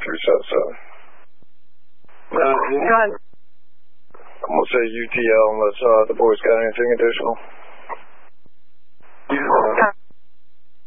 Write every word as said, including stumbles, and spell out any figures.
through Southside. Uh, Go ahead. I'm going to say U T L unless uh, the boys got anything additional.